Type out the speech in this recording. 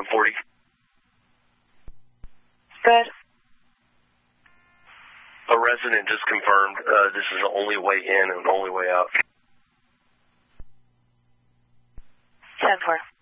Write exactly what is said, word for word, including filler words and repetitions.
one forty. Good. A resident just confirmed uh, this is the only way in and the only way out. ten four.